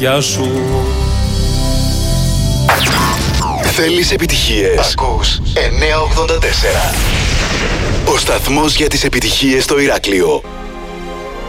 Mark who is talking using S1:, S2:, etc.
S1: Γεια σου.
S2: Θέλεις επιτυχίες? Ακούς 984. Ο σταθμός για τις επιτυχίες στο Ηράκλειο.